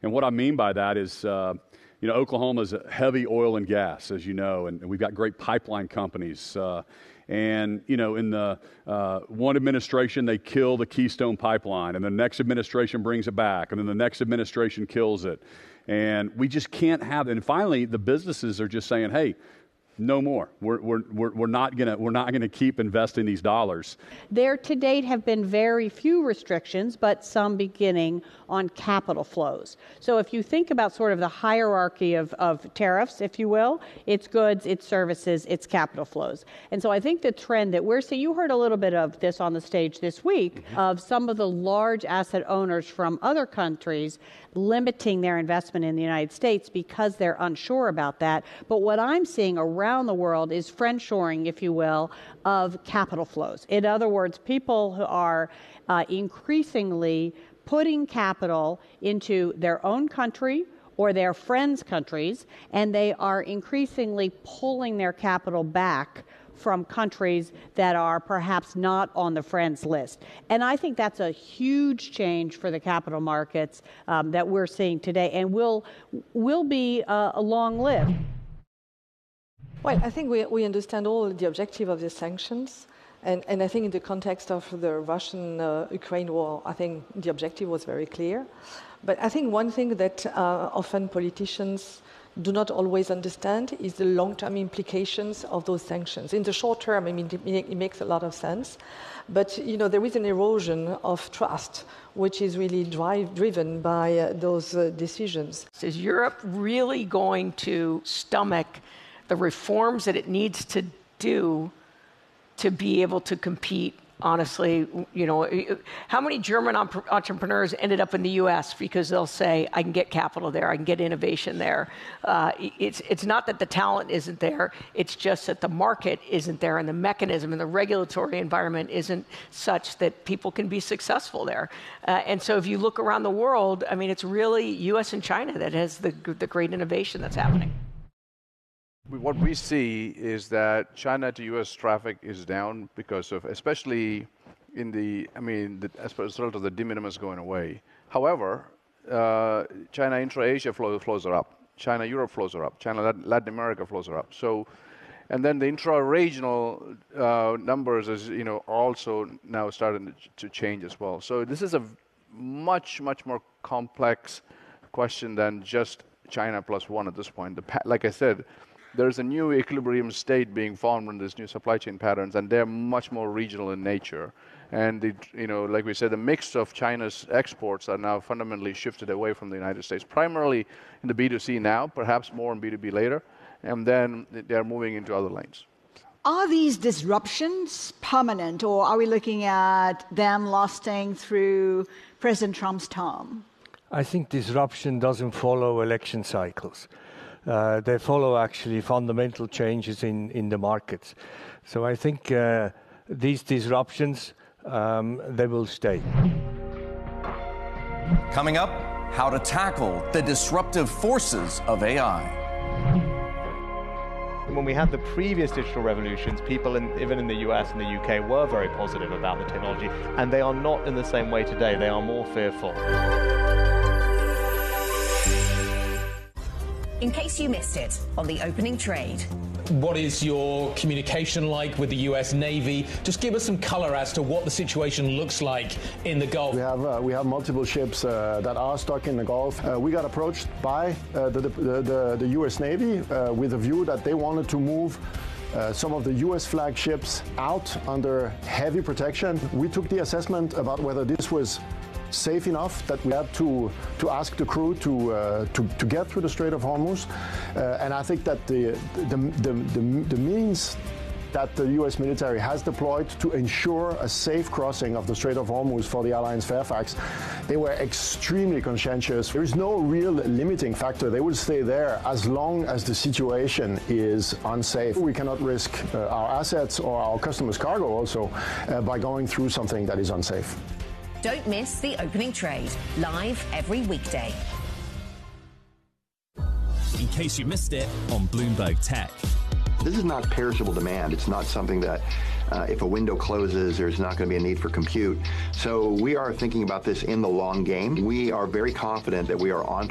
And what I mean by that is, Oklahoma is heavy oil and gas, as you know, and we've got great pipeline companies. In the one administration, they kill the Keystone Pipeline, and the next administration brings it back, and then the next administration kills it. And we just can't have it. And finally, the businesses are just saying, hey, no more. We're not gonna keep investing these dollars. There to date have been very few restrictions, but some beginning on capital flows. So if you think about sort of the hierarchy of tariffs, if you will, it's goods, it's services, it's capital flows. And so I think the trend that we're seeing, you heard a little bit of this on the stage this week, of some of the large asset owners from other countries limiting their investment in the United States because they're unsure about that. But what I'm seeing around the world is friendshoring, if you will, of capital flows. In other words, people who are increasingly putting capital into their own country or their friends' countries, and they are increasingly pulling their capital back from countries that are perhaps not on the friends list. And I think that's a huge change for the capital markets that we're seeing today, and will be long-lived. Well, I think we understand all the objective of the sanctions. And I think in the context of the Russian-Ukraine war, I think the objective was very clear. But I think one thing that often politicians do not always understand is the long-term implications of those sanctions. In the short term, I mean, it makes a lot of sense. But, there is an erosion of trust, which is really driven by those decisions. Is Europe really going to stomach the reforms that it needs to do to be able to compete? Honestly, how many German entrepreneurs ended up in the U.S. because they'll say, I can get capital there, I can get innovation there. It's not that the talent isn't there, it's just that the market isn't there, and the mechanism and the regulatory environment isn't such that people can be successful there. And so if you look around the world, I mean, it's really U.S. and China that has the great innovation that's happening. What we see is that China to U.S. traffic is down because of, especially as a result of the de minimis going away. However, China intra-Asia flows are up. China-Europe flows are up. China-Latin America flows are up. So, and then the intra-regional numbers is, also now starting to change as well. So this is a much, much more complex question than just China plus one at this point. Like I said, there's a new equilibrium state being formed in these new supply chain patterns, and they're much more regional in nature. And like we said, the mix of China's exports are now fundamentally shifted away from the United States, primarily in the B2C now, perhaps more in B2B later, and then they're moving into other lanes. Are these disruptions permanent, or are we looking at them lasting through President Trump's term? I think disruption doesn't follow election cycles. They follow actually fundamental changes in the markets. So I think these disruptions, they will stay. Coming up, how to tackle the disruptive forces of AI. When we had the previous digital revolutions, people even in the US and the UK were very positive about the technology, and they are not in the same way today. They are more fearful. In case you missed it on the opening trade. What is your communication like with the US Navy? Just give us some color as to what the situation looks like in the Gulf. We have multiple ships that are stuck in the Gulf. We got approached by the US Navy with a view that they wanted to move some of the US flag ships out under heavy protection. We took the assessment about whether this was safe enough that we had to ask the crew to get through the Strait of Hormuz, and I think that the means that the U.S. military has deployed to ensure a safe crossing of the Strait of Hormuz for the Alliance Fairfax, they were extremely conscientious. There is no real limiting factor. They will stay there as long as the situation is unsafe. We cannot risk our assets or our customers' cargo also by going through something that is unsafe. Don't miss the opening trade, live every weekday. In case you missed it on Bloomberg Tech. This is not perishable demand. It's not something that if a window closes, there's not going to be a need for compute. So we are thinking about this in the long game. We are very confident that we are on